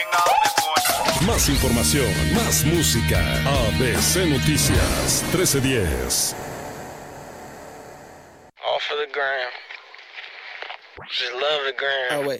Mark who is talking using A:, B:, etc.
A: Más información, más música. ABC Noticias 1310.
B: All for the gram. Just love the gram.
C: Oh, wait.